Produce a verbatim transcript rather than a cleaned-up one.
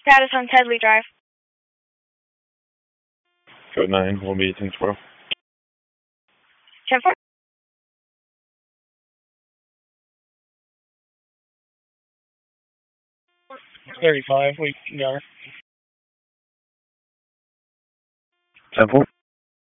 Status on Tedley Drive. Code nine, will be ten twelve. ten four. thirty-five, we got her. ten four.